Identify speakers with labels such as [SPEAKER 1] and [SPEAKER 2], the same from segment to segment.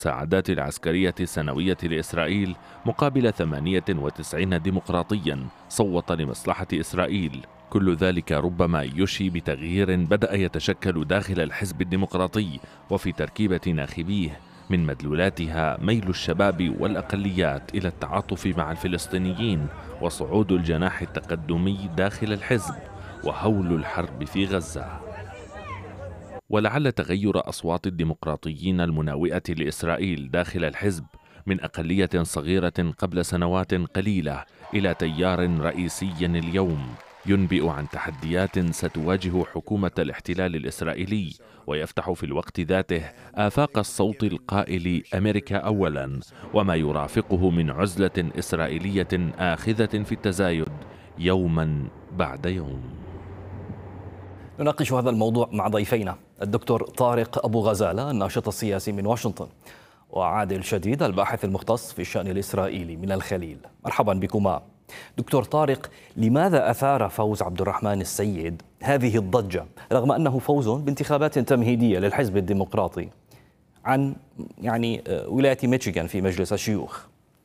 [SPEAKER 1] المساعدات العسكرية السنوية لإسرائيل مقابل 98 ديمقراطيا صوت لمصلحة إسرائيل. كل ذلك ربما يشي بتغيير بدأ يتشكل داخل الحزب الديمقراطي وفي تركيبة ناخبيه، من مدلولاتها ميل الشباب والأقليات إلى التعاطف مع الفلسطينيين وصعود الجناح التقدمي داخل الحزب وهول الحرب في غزة. ولعل تغير أصوات الديمقراطيين المناوئة لإسرائيل داخل الحزب من أقلية صغيرة قبل سنوات قليلة إلى تيار رئيسي اليوم ينبئ عن تحديات ستواجه حكومة الاحتلال الإسرائيلي، ويفتح في الوقت ذاته آفاق الصوت القائل أمريكا أولاً، وما يرافقه من عزلة إسرائيلية آخذة في التزايد يوماً بعد يوم.
[SPEAKER 2] نناقش هذا الموضوع مع ضيفينا الدكتور طارق أبو غزالة الناشط السياسي من واشنطن، وعادل شديد الباحث المختص في الشأن الإسرائيلي من الخليل. مرحبا بكما. دكتور طارق، لماذا أثار فوز عبد الرحمن السيد هذه الضجة رغم أنه فوز بانتخابات تمهيدية للحزب الديمقراطي عن ولاية ميشيغان في مجلس الشيوخ؟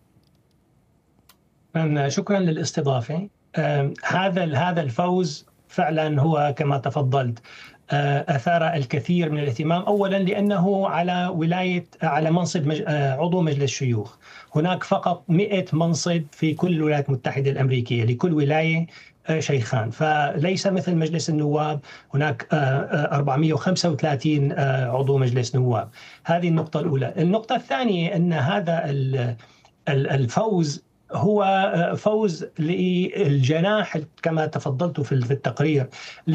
[SPEAKER 3] شكرا للاستضافة. هذا الفوز فعلا هو كما تفضلت أثار الكثير من الاهتمام، أولا لأنه على منصب عضو مجلس الشيوخ. هناك فقط 100 منصب في كل الولايات المتحدة الأمريكية، لكل ولاية شيخان، فليس مثل مجلس النواب هناك 435 عضو مجلس نواب. هذه النقطة الأولى. النقطة الثانية أن هذا الفوز هو فوز للجناح كما تفضلت في التقرير،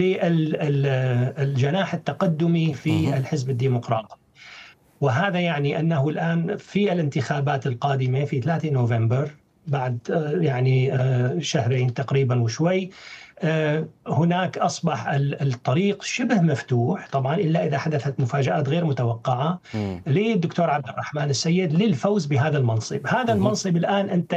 [SPEAKER 3] للجناح التقدمي في الحزب الديمقراطي. وهذا يعني أنه الآن في الانتخابات القادمة في 3 نوفمبر بعد شهرين تقريبا وشوي، هناك أصبح الطريق شبه مفتوح طبعا، إلا إذا حدثت مفاجآت غير متوقعة للدكتور عبد الرحمن السيد للفوز بهذا المنصب. هذا المنصب الآن أنت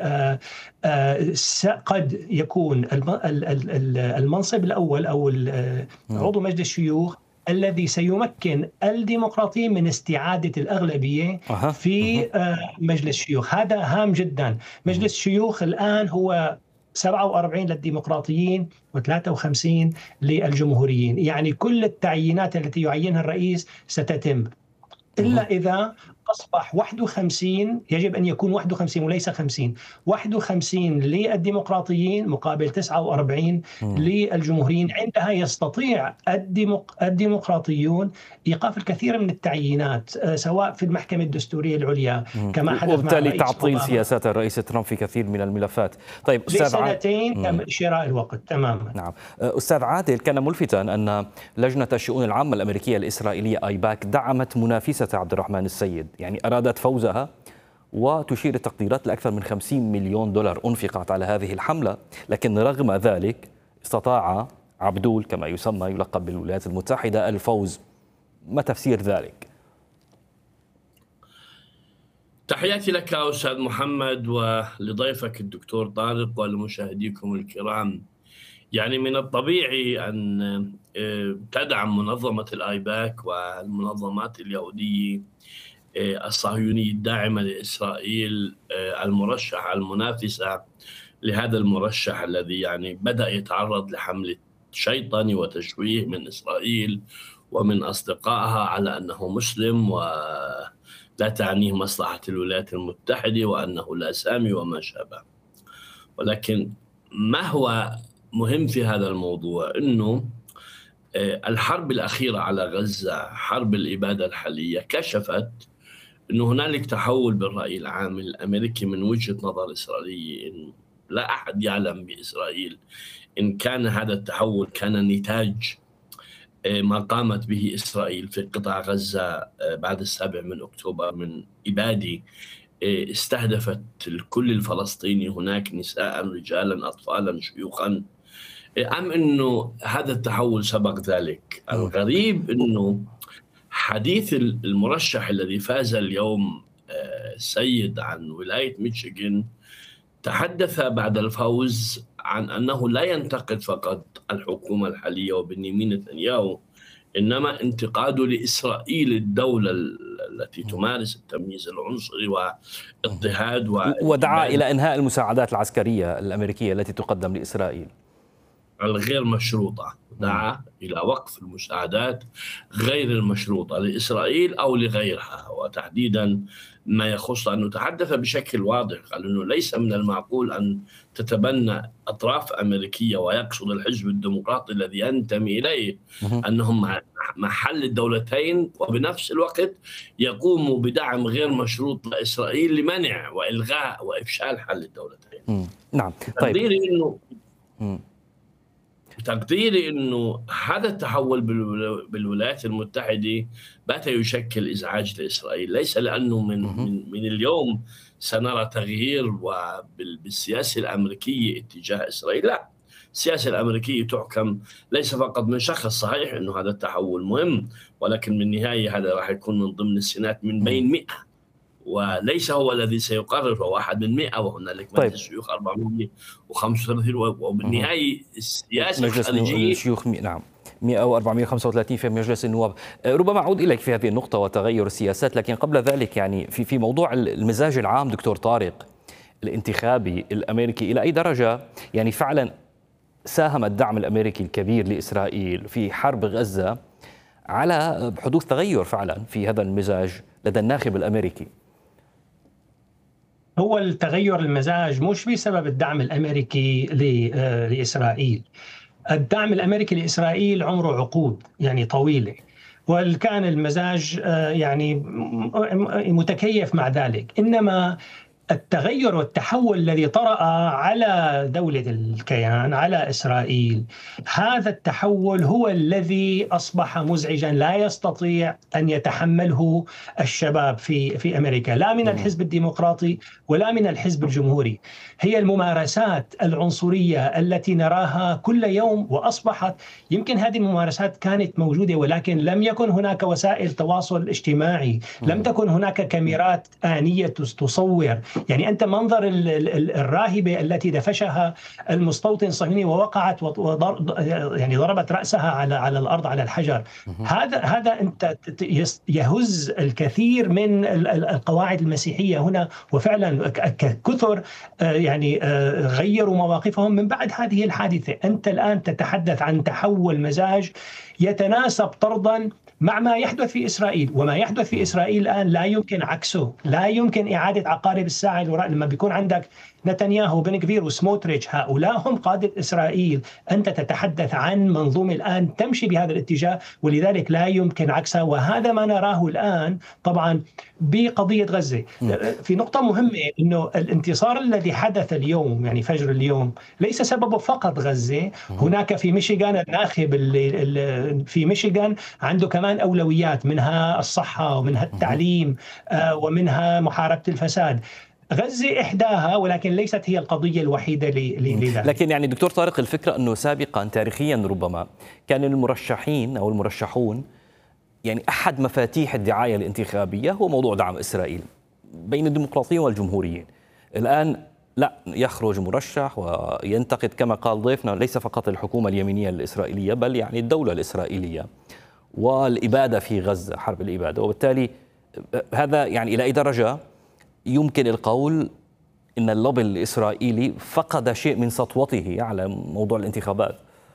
[SPEAKER 3] قد يكون المنصب الأول أو عضو مجلس الشيوخ الذي سيمكن الديمقراطيين من استعادة الأغلبية في مجلس الشيوخ. هذا هام جدا. مجلس الشيوخ الآن هو 47 للديمقراطيين و53 للجمهوريين، يعني كل التعيينات التي يعينها الرئيس ستتم، إلا إذا أصبح 51. يجب أن يكون 51 وليس 50. 51 للديمقراطيين مقابل 49 للجمهوريين. عندها يستطيع الديمقراطيون إيقاف الكثير من التعيينات سواء في المحكمة الدستورية العليا كما حدث،
[SPEAKER 2] وبالتالي تعطيل سياسات الرئيس ترامب في كثير من الملفات. طيب
[SPEAKER 3] لسنتين تم شراء الوقت تماما.
[SPEAKER 2] نعم أستاذ عادل، كان ملفتا أن لجنة الشؤون العامة الأمريكية الإسرائيلية آيباك دعمت منافسة عبد الرحمن السيد، يعني أرادت فوزها، وتشير التقديرات لأكثر من 50 مليون دولار أنفقت على هذه الحملة. لكن رغم ذلك استطاع عبدول كما يسمى يلقب بالولايات المتحدة الفوز. ما تفسير ذلك؟
[SPEAKER 4] تحياتي لك أستاذ محمد ولضيفك الدكتور طارق ولمشاهديكم الكرام. يعني من الطبيعي أن تدعم منظمة الآيباك والمنظمات اليهودية الصهيونية الداعمة لإسرائيل المرشح المنافسة لهذا المرشح الذي يعني بدأ يتعرض لحملة شيطني وتشويه من إسرائيل ومن أصدقائها على أنه مسلم ولا تعنيه مصلحة الولايات المتحدة وأنه لا سامي وما شابه. ولكن ما هو مهم في هذا الموضوع أنه الحرب الأخيرة على غزة، حرب الإبادة الحالية، كشفت أنه هنالك تحول بالرأي العام الأمريكي من وجهة نظر إسرائيلية. إن لا أحد يعلم بإسرائيل إن كان هذا التحول كان نتاج ما قامت به إسرائيل في قطاع غزة بعد 7 أكتوبر من إبادة استهدفت الكل الفلسطيني، هناك نساء رجالا أطفالا شيوخا، أم أنه هذا التحول سبق ذلك. الغريب أنه حديث المرشح الذي فاز اليوم السيد عن ولاية ميشيغان تحدث بعد الفوز عن أنه لا ينتقد فقط الحكومة الحالية وبنيامين نتنياهو، إنما انتقاده لإسرائيل الدولة التي تمارس التمييز العنصري واضطهاد
[SPEAKER 2] ودعا إلى إنهاء المساعدات العسكرية الأمريكية التي تقدم لإسرائيل
[SPEAKER 4] الغير مشروطة. دعا إلى وقف المساعدات غير المشروطة لإسرائيل أو لغيرها، وتحديدا ما يخص أنه تحدث بشكل واضح، قال أنه ليس من المعقول أن تتبنى أطراف أمريكية، ويقصد الحزب الديمقراطي الذي ينتمي إليه، أنهم محل الدولتين، وبنفس الوقت يقوموا بدعم غير مشروط لإسرائيل لمنع وإلغاء وإفشال حل الدولتين.
[SPEAKER 2] نعم. طيب.
[SPEAKER 4] تقديري أنه هذا التحول بالولايات المتحدة بات يشكل إزعاج لإسرائيل، ليس لأنه من اليوم سنرى تغيير بالسياسة الأمريكية اتجاه إسرائيل، لا، السياسة الأمريكية تحكم ليس فقط من شخص. صحيح أنه هذا التحول مهم، ولكن من النهاية هذا راح يكون من ضمن السنات من بين 100، وليس هو الذي سيقرر، هو واحد من 100، وهنالك مجلس الشيوخ 435، وبالنهاية السياسة الخارجية
[SPEAKER 2] الشيوخ 100 أو 435 في مجلس النواب. ربما أعود إليك في هذه النقطة وتغير السياسات، لكن قبل ذلك يعني في موضوع المزاج العام دكتور طارق الانتخابي الأمريكي، إلى أي درجة يعني فعلا ساهم الدعم الأمريكي الكبير لإسرائيل في حرب غزة على حدوث تغير فعلا في هذا المزاج لدى الناخب الأمريكي؟
[SPEAKER 3] هو التغير المزاج مش بسبب الدعم الأمريكي لإسرائيل. الدعم الأمريكي لإسرائيل عمره عقود يعني طويلة، وكان المزاج يعني متكيف مع ذلك. إنما التغير والتحول الذي طرأ على دولة الكيان، على إسرائيل، هذا التحول هو الذي أصبح مزعجا لا يستطيع أن يتحمله الشباب في أمريكا، لا من الحزب الديمقراطي ولا من الحزب الجمهوري. هي الممارسات العنصرية التي نراها كل يوم، وأصبحت يمكن هذه الممارسات كانت موجودة ولكن لم يكن هناك وسائل تواصل اجتماعي، لم تكن هناك كاميرات آنية تصور. يعني أنت منظر الراهبة التي دفشها المستوطن الصهيوني ووقعت يعني ضربت رأسها على الأرض على الحجر، هذا أنت يهز الكثير من القواعد المسيحية هنا، وفعلا كثر يعني غيروا مواقفهم من بعد هذه الحادثة. أنت الآن تتحدث عن تحول مزاج يتناسب طردا مع ما يحدث في إسرائيل، وما يحدث في إسرائيل الآن لا يمكن عكسه، لا يمكن إعادة عقارب الساعة الوراء. لما بيكون عندك نتنياهو وبن غفير وسموتريتش، هؤلاء هم قادة إسرائيل. أنت تتحدث عن منظومة الآن تمشي بهذا الاتجاه، ولذلك لا يمكن عكسها، وهذا ما نراه الآن طبعا بقضية غزة. في نقطة مهمة، إنه الانتصار الذي حدث اليوم يعني فجر اليوم ليس سببه فقط غزة. هناك في ميشيغان الناخب في ميشيغان عنده كمان أولويات، منها الصحة ومنها التعليم ومنها محاربة الفساد. غزة إحداها، ولكن ليست هي القضية الوحيدة لذلك.
[SPEAKER 2] لكن يعني دكتور طارق، الفكرة أنه سابقا تاريخيا ربما كان المرشحين أو المرشحون يعني أحد مفاتيح الدعاية الانتخابية هو موضوع دعم إسرائيل بين الديمقراطيين والجمهوريين. الآن لا، يخرج مرشح وينتقد كما قال ضيفنا ليس فقط الحكومة اليمينية الإسرائيلية بل يعني الدولة الإسرائيلية والإبادة في غزة، حرب الإبادة. وبالتالي هذا يعني إلى أي درجة يمكن القول إن اللوبي الإسرائيلي فقد شيء من سطوته على موضوع الانتخابات؟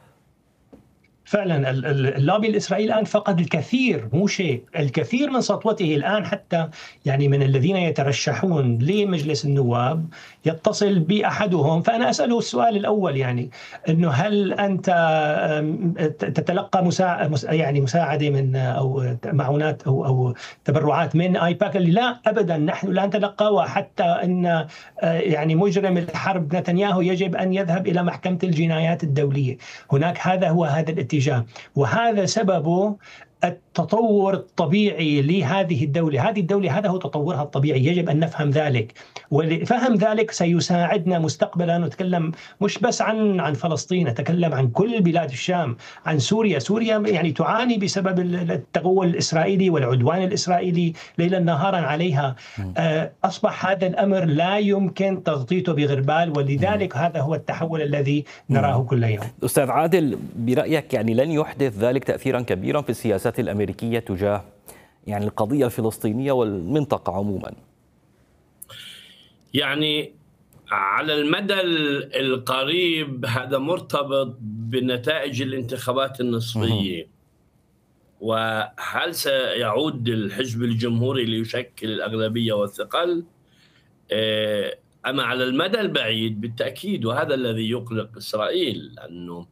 [SPEAKER 3] فعلا اللوبي الإسرائيلي الآن فقد الكثير، مو شيء، الكثير من سطوته الآن. حتى يعني من الذين يترشحون لمجلس النواب يتصل بأحدهم فأنا أسأله السؤال الأول، يعني أنه هل أنت تتلقى مساعدة من أو معونات أو تبرعات من آيباك؟ لا أبدا، نحن لا نتلقى، وحتى أن يعني مجرم الحرب نتنياهو يجب أن يذهب إلى محكمة الجنايات الدولية. هناك هذا الاتجاه، وهذا سببه التطور الطبيعي لهذه الدولة. هذه الدولة هذا هو تطورها الطبيعي، يجب أن نفهم ذلك، ولفهم ذلك سيساعدنا مستقبلا. نتكلم مش بس عن فلسطين، نتكلم عن كل بلاد الشام، عن سوريا. سوريا يعني تعاني بسبب التغول الإسرائيلي والعدوان الإسرائيلي ليلا نهارا عليها. أصبح هذا الأمر لا يمكن تغطيته بغربال، ولذلك هذا هو التحول الذي نراه كل يوم.
[SPEAKER 2] أستاذ عادل، برأيك يعني لن يحدث ذلك تأثيرا كبيرا في السياسات الأمريكية تجاه يعني القضية الفلسطينية والمنطقة عموما؟
[SPEAKER 4] يعني على المدى القريب هذا مرتبط بنتائج الانتخابات النصفية، وهل سيعود الحزب الجمهوري ليشكل الأغلبية والثقل؟ أما على المدى البعيد بالتأكيد، وهذا الذي يقلق إسرائيل، لأنه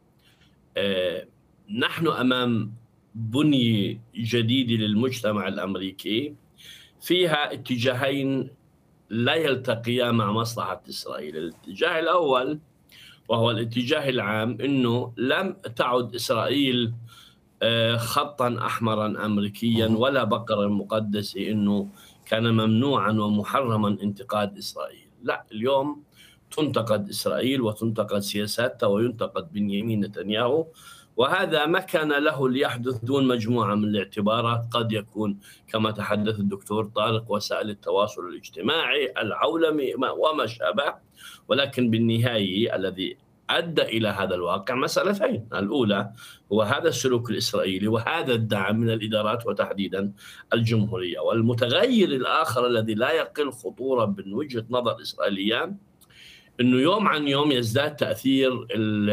[SPEAKER 4] نحن أمام بنية جديدة للمجتمع الأمريكي فيها اتجاهين لا يلتقيا مع مصلحة إسرائيل. الاتجاه الأول وهو الاتجاه العام أنه لم تعد إسرائيل خطا أحمرا أمريكيا ولا بقرا مقدسة أنه كان ممنوعا ومحرما انتقاد إسرائيل. لا، اليوم تنتقد إسرائيل وتنتقد سياساتها وينتقد بنيامين نتنياهو، وهذا ما كان له ليحدث دون مجموعة من الاعتبارات. قد يكون كما تحدث الدكتور طارق وسائل التواصل الاجتماعي، العولمي وما شابه، ولكن بالنهاية الذي أدى إلى هذا الواقع مسألتين. الأولى هو هذا السلوك الإسرائيلي وهذا الدعم من الإدارات وتحديدا الجمهورية. والمتغير الآخر الذي لا يقل خطورة من وجهة نظر إسرائيلية أنه يوم عن يوم يزداد تأثير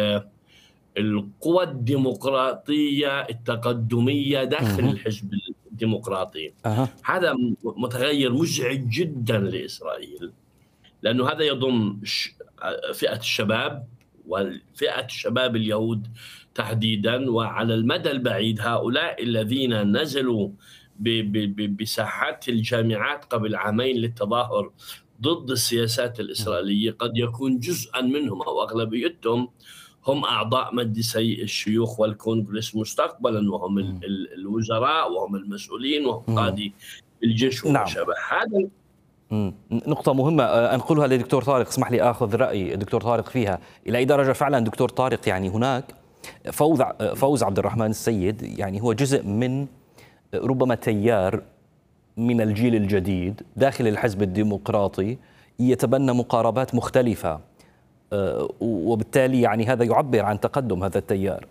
[SPEAKER 4] القوى الديمقراطية التقدمية داخل الحزب الديمقراطي. هذا متغير مزعج جدا لإسرائيل، لأنه هذا يضم فئة الشباب وفئة الشباب اليهود تحديدا. وعلى المدى البعيد هؤلاء الذين نزلوا بساحات الجامعات قبل عامين للتظاهر ضد السياسات الإسرائيلية قد يكون جزءا منهم أو أغلبيتهم هم أعضاء مجلسي الشيوخ والكونغرس مستقبلا، وهم الوزراء وهم المسؤولين وهم قادي الجيش وما شابه. هذا
[SPEAKER 2] نقطة مهمة أنقلها للدكتور طارق، اسمح لي أخذ رأي الدكتور طارق فيها. إلى أي درجة فعلا دكتور طارق يعني هناك فوز عبد الرحمن السيد يعني هو جزء من ربما تيار من الجيل الجديد داخل الحزب الديمقراطي يتبنى مقاربات مختلفة، وبالتالي يعني هذا يعبر عن تقدم هذا التيار؟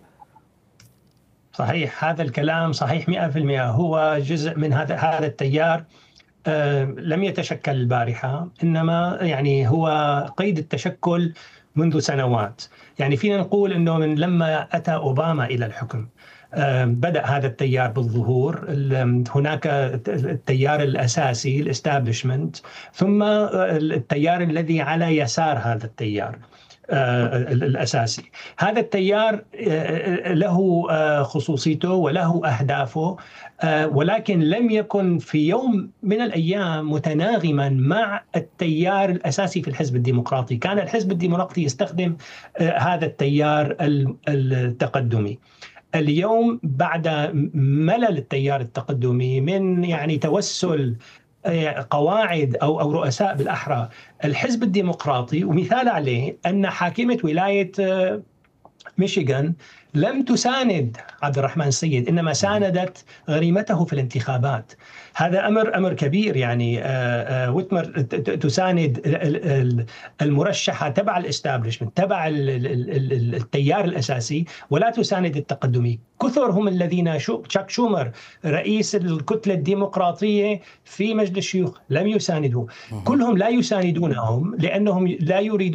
[SPEAKER 3] صحيح، هذا الكلام صحيح 100%. هو جزء من هذا التيار. لم يتشكل البارحة، إنما يعني هو قيد التشكل منذ سنوات. يعني فينا نقول أنه من لما أتى أوباما إلى الحكم بدأ هذا التيار بالظهور. هناك التيار الأساسي الاستابلشمنت، ثم التيار الذي على يسار هذا التيار الأساسي. هذا التيار له خصوصيته وله أهدافه، ولكن لم يكن في يوم من الأيام متناغما مع التيار الأساسي في الحزب الديمقراطي. كان الحزب الديمقراطي يستخدم هذا التيار التقدمي. اليوم بعد ملل التيار التقدمي من يعني توسل قواعد أو رؤساء بالأحرى الحزب الديمقراطي، ومثال عليه أن حاكمة ولاية ميشيغان لم تساند عبد الرحمن السيد، إنما ساندت غريمته في الانتخابات. هذا أمر كبير. يعني ويتمر تساند المرشحة تبع الاستابلشمنت تبع التيار الأساسي ولا تساند التقدمي. كثر هم الذين تشاك شومر رئيس الكتلة الديمقراطية في مجلس الشيوخ لم يساندوا. كلهم لا يساندونهم لأنهم لا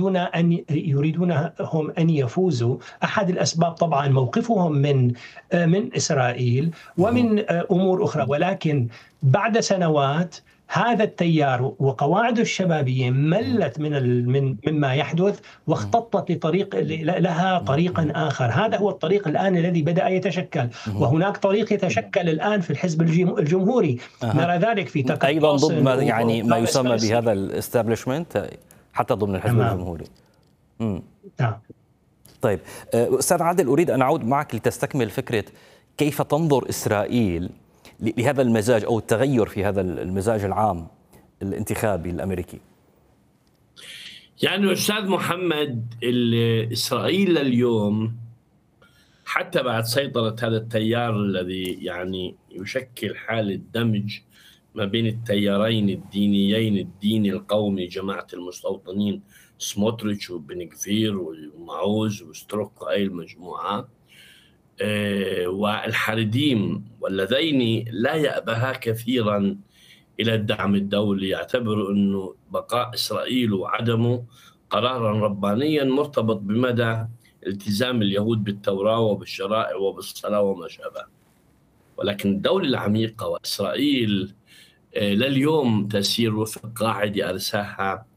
[SPEAKER 3] يريدونهم أن يفوزوا. أحد الأسباب طبعا موقفهم من إسرائيل ومن أمور أخرى، ولكن بعد سنوات هذا التيار وقواعده الشبابية ملت مما يحدث واختطت لها طريقا آخر. هذا هو الطريق الآن الذي بدأ يتشكل، وهناك طريق يتشكل الآن في الحزب الجمهوري. نرى ذلك في تقدم
[SPEAKER 2] أيضا ضد ما يسمى بهذا الاستابلشمنت حتى ضمن الحزب الجمهوري. طيب أستاذ عادل، أريد أن أعود معك لتستكمل فكرة كيف تنظر إسرائيل لهذا المزاج أو التغير في هذا المزاج العام الانتخابي الأمريكي؟
[SPEAKER 4] يعني أستاذ محمد، إسرائيل اليوم حتى بعد سيطرة هذا التيار الذي يعني يشكل حالة دمج ما بين التيارين الدينيين، الديني القومي جماعة المستوطنين سموتريتش وبن غفير ومعوز وستروك وأي المجموعة، والحريديم، واللذين لا يأبها كثيرا إلى الدعم الدولي، يعتبر أنه بقاء إسرائيل وعدمه قرارا ربانيا مرتبط بمدى التزام اليهود بالتوراة وبالشرائع وبالصلاة وما شابه. ولكن الدولة العميقة وإسرائيل لليوم تسير وفق قاعدة أرساها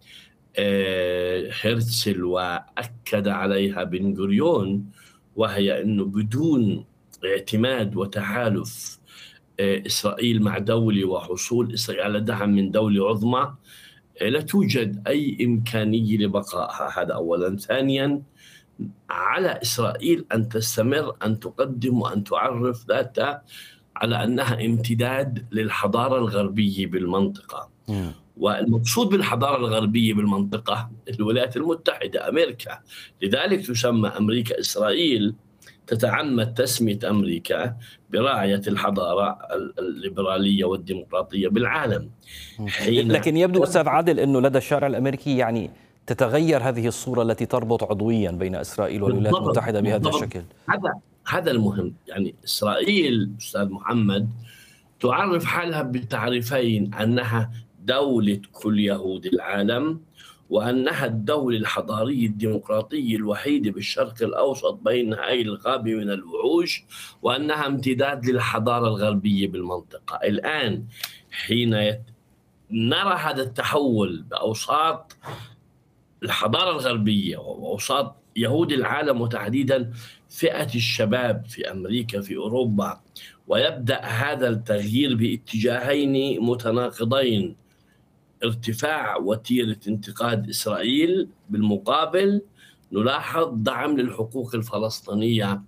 [SPEAKER 4] هرتزل وأكد عليها بن غوريون، وهي أنه بدون اعتماد وتحالف إسرائيل مع دولة وحصول إسرائيل على دعم من دولة عظمى لا توجد أي إمكانية لبقائها. هذا أولا. ثانيا، على إسرائيل أن تستمر أن تقدم وأن تعرف ذاتها على أنها امتداد للحضارة الغربية بالمنطقة. والمقصود بالحضارة الغربية بالمنطقة الولايات المتحدة، أمريكا. لذلك تسمى أمريكا إسرائيل، تتعمد تسمية أمريكا براعية الحضارة الليبرالية والديمقراطية بالعالم.
[SPEAKER 2] لكن يبدو أستاذ عادل أنه لدى الشارع الأمريكي يعني تتغير هذه الصورة التي تربط عضويا بين إسرائيل والولايات المتحدة بهذا الشكل.
[SPEAKER 4] هذا المهم. يعني إسرائيل أستاذ محمد تعرف حالها بتعريفين: أنها دولة كل يهود العالم، وأنها الدولة الحضارية الديمقراطية الوحيدة بالشرق الأوسط بين هاي الغابة من الوحوش، وأنها امتداد للحضارة الغربية بالمنطقة. الآن حين نرى هذا التحول بأوساط الحضارة الغربية وأوساط يهود العالم، وتحديدا فئة الشباب في أمريكا في أوروبا، ويبدأ هذا التغيير باتجاهين متناقضين: ارتفاع وتيرة انتقاد إسرائيل، بالمقابل نلاحظ دعم للحقوق الفلسطينية.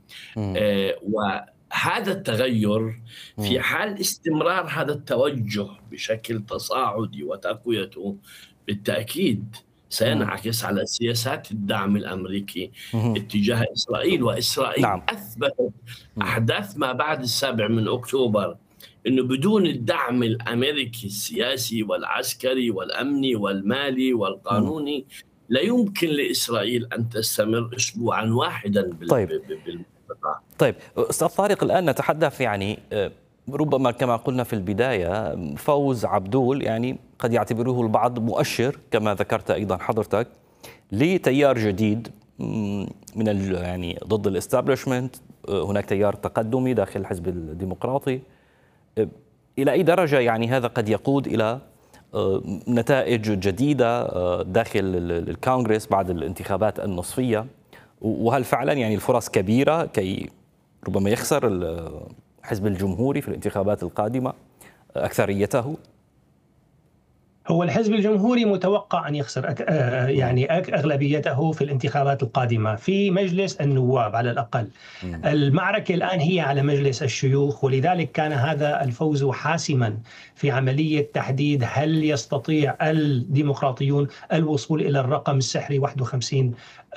[SPEAKER 4] وهذا التغير في حال استمرار هذا التوجه بشكل تصاعدي وتقويته بالتأكيد سينعكس على سياسات الدعم الأمريكي اتجاه إسرائيل. وإسرائيل أثبتت أحداث ما بعد 7 أكتوبر أنه بدون الدعم الأمريكي السياسي والعسكري والأمني والمالي والقانوني لا يمكن لإسرائيل أن تستمر أسبوعا واحدا بالمنطقة.
[SPEAKER 2] طيب أستاذ طارق، الآن نتحدث يعني ربما كما قلنا في البداية فوز عبدول يعني قد يعتبره البعض مؤشر كما ذكرت أيضا حضرتك لتيار جديد من يعني ضد الاستابليشمنت. هناك تيار تقدمي داخل الحزب الديمقراطي. إلى أي درجة يعني هذا قد يقود إلى نتائج جديدة داخل الكونغرس بعد الانتخابات النصفية؟ وهل فعلا يعني الفرص كبيرة كي ربما يخسر الحزب الجمهوري في الانتخابات القادمة أكثريته؟
[SPEAKER 3] هو الحزب الجمهوري متوقع أن يخسر يعني أغلبيته في الانتخابات القادمة في مجلس النواب على الأقل. المعركة الآن هي على مجلس الشيوخ، ولذلك كان هذا الفوز حاسما في عملية تحديد هل يستطيع الديمقراطيون الوصول إلى الرقم السحري 51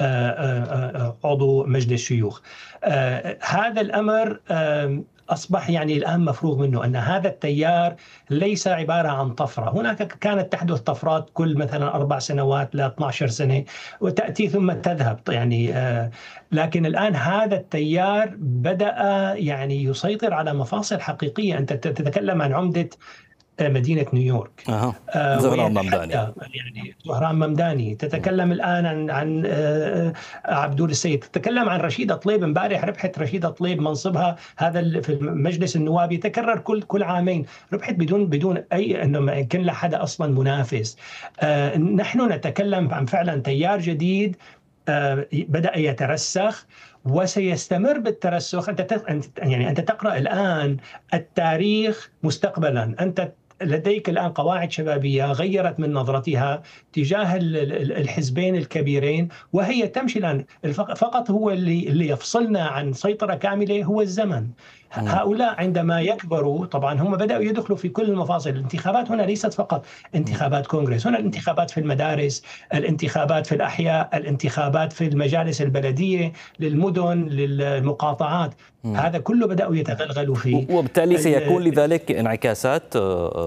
[SPEAKER 3] عضو مجلس الشيوخ. هذا الأمر أصبح يعني الآن مفروغ منه، أن هذا التيار ليس عبارة عن طفرة. هناك كانت تحدث طفرات كل مثلا 4 سنوات ل 12 سنة وتأتي ثم تذهب يعني، لكن الآن هذا التيار بدأ يعني يسيطر على مفاصل حقيقية. أنت تتكلم عن عمدة مدينة نيويورك
[SPEAKER 2] زهران ممداني،
[SPEAKER 3] يعني زهران ممداني. تتكلم الآن عن عبدول السيد، تتكلم عن رشيدة طليب. امبارح ربحت رشيدة طليب منصبها هذا في المجلس النواب يتكرر كل عامين، ربحت بدون أي أنه ما كان لحدا أصلا منافس. نحن نتكلم عن فعلا تيار جديد بدأ يترسخ وسيستمر بالترسخ. أنت تقرأ الآن التاريخ مستقبلا. أنت لديك الآن قواعد شبابية غيرت من نظرتها تجاه الحزبين الكبيرين، وهي تمشي الآن. فقط هو اللي يفصلنا عن سيطرة كاملة هو الزمن. هؤلاء عندما يكبروا طبعا هم بدأوا يدخلوا في كل المفاصل. الانتخابات هنا ليست فقط انتخابات كونغرس، هنا الانتخابات في المدارس، الانتخابات في الأحياء، الانتخابات في المجالس البلدية، للمدن، للمقاطعات. هذا كله بدأوا يتغلغلوا فيه،
[SPEAKER 2] وبالتالي سيكون لذلك انعكاسات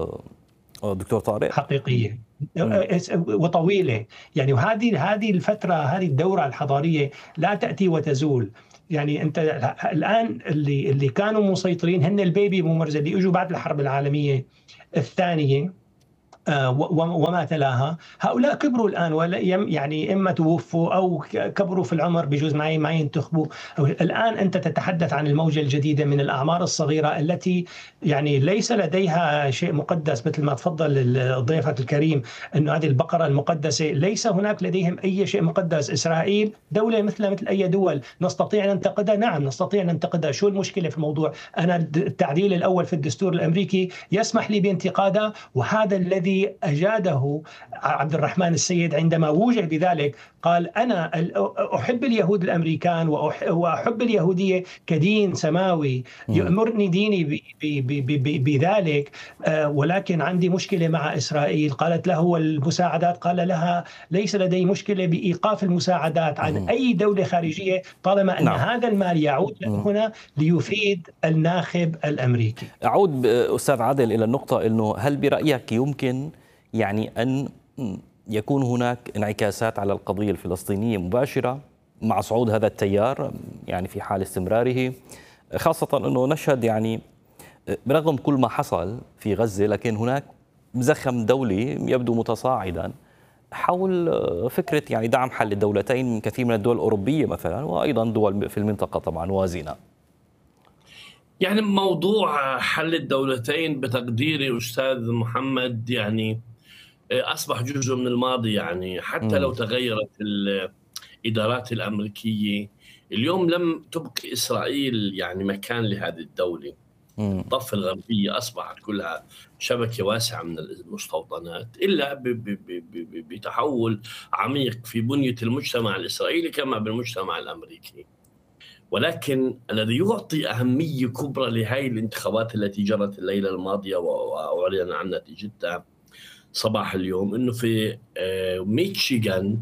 [SPEAKER 2] دكتور طارق
[SPEAKER 3] حقيقية وطويلة. يعني وهذه الفترة، هذه الدورة الحضارية لا تأتي وتزول. يعني انت الان اللي كانوا مسيطرين هن البيبي بومرز اللي اجوا بعد الحرب العالميه الثانيه وما تلاها. هؤلاء كبروا الآن، ولا يعني إما توفوا أو كبروا في العمر، بجوز ما ينتخبوا. الآن أنت تتحدث عن الموجة الجديدة من الأعمار الصغيرة التي يعني ليس لديها شيء مقدس، مثل ما تفضل ضيفك الكريم أنه هذه البقرة المقدسة، ليس هناك لديهم أي شيء مقدس. إسرائيل دولة مثل أي دول، نستطيع أن ننتقدها، نعم نستطيع أن ننتقدها. شو المشكلة في الموضوع؟ أنا التعديل الأول في الدستور الأمريكي يسمح لي بانتقادها، وهذا الذي أجاده عبد الرحمن السيد عندما وجه بذلك. قال أنا أحب اليهود الأمريكان وأحب اليهودية كدين سماوي، يأمرني ديني بذلك، ولكن عندي مشكلة مع إسرائيل. قالت له المساعدات، قال لها ليس لدي مشكلة بإيقاف المساعدات عن أي دولة خارجية طالما أن هذا المال يعود هنا ليفيد الناخب الأمريكي.
[SPEAKER 2] أعود أستاذ عادل إلى النقطة أنه هل برأيك يمكن يعني أن يكون هناك انعكاسات على القضية الفلسطينية مباشرة مع صعود هذا التيار، يعني في حال استمراره، خاصة أنه نشهد يعني برغم كل ما حصل في غزة لكن هناك مزخم دولي يبدو متصاعدا حول فكرة يعني دعم حل الدولتين من كثير من الدول الأوروبية مثلا، وأيضا دول في المنطقة طبعا وازنة.
[SPEAKER 4] يعني موضوع حل الدولتين بتقديري أستاذ محمد يعني أصبح جزء من الماضي. يعني حتى لو تغيرت الإدارات الأمريكية اليوم لم تبقي إسرائيل يعني مكان لهذه الدولة. الضفة الغربية أصبحت كلها شبكة واسعة من المستوطنات، إلا بتحول عميق في بنية المجتمع الإسرائيلي كما بالمجتمع الأمريكي. ولكن الذي يعطي أهمية كبرى لهذه الانتخابات التي جرت الليلة الماضية وأعلن عن نتيجتها صباح اليوم، إنه في ميشيغان،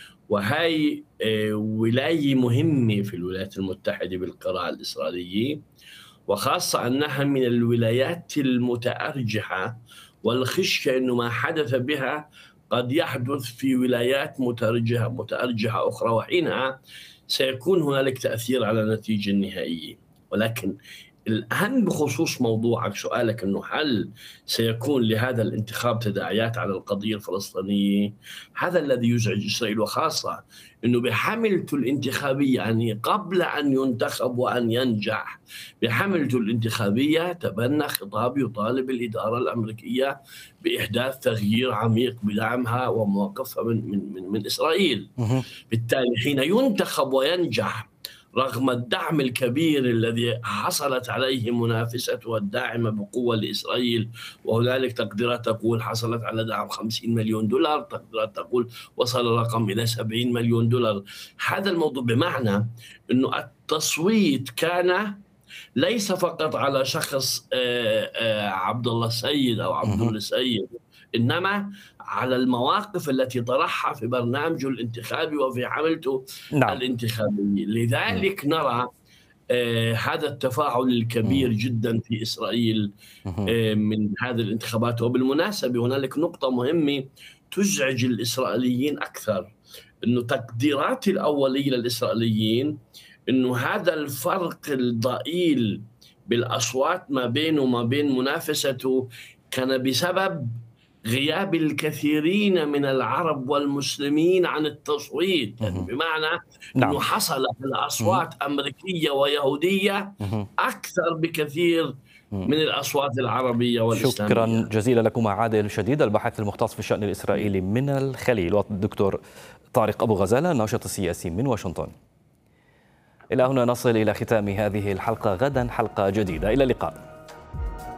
[SPEAKER 4] وهي ولاية مهمة في الولايات المتحدة بالقراءة الإسرائيلية، وخاصة أنها من الولايات المتأرجحة، والخشية أنه ما حدث بها قد يحدث في ولايات متأرجحة أخرى، وحينها سيكون هنالك تأثير على النتيجة النهائية. ولكن الأهم بخصوص موضوعك سؤالك أنه هل سيكون لهذا الانتخاب تداعيات على القضية الفلسطينية، هذا الذي يزعج إسرائيل، وخاصة أنه بحملته الانتخابية يعني قبل أن ينتخب وأن ينجح بحملته الانتخابية تبنى خطاب يطالب الإدارة الأمريكية بإحداث تغيير عميق بدعمها وموقفها من إسرائيل. بالتالي حين ينتخب وينجح رغم الدعم الكبير الذي حصلت عليه منافسته الداعمة بقوة لإسرائيل، وهنالك تقديرات تقول حصلت على دعم 50 مليون دولار، تقديرات تقول وصل الرقم إلى 70 مليون دولار. هذا الموضوع بمعنى أنه التصويت كان ليس فقط على شخص عبد الله السيد أو عبد الله السيد، إنما على المواقف التي طرحها في برنامجه الانتخابي وفي حملته الانتخابية. لذلك نرى هذا التفاعل الكبير جدا في إسرائيل من هذه الانتخابات. وبالمناسبة هنالك نقطة مهمة تزعج الإسرائيليين أكثر، أنه تقديرات الأولية للإسرائيليين أنه هذا الفرق الضئيل بالأصوات ما بينه وما بين منافسته كان بسبب غياب الكثيرين من العرب والمسلمين عن التصويت. يعني بمعنى أنه حصل على أصوات أمريكية ويهودية أكثر بكثير من الأصوات العربية والإسلامية.
[SPEAKER 2] شكرا جزيلا لكم عادل شديد، الباحث المختص في الشأن الإسرائيلي من الخليل، والدكتور طارق أبو غزالة الناشط السياسي من واشنطن. إلى هنا نصل إلى ختام هذه الحلقة، غدا حلقة جديدة، إلى اللقاء.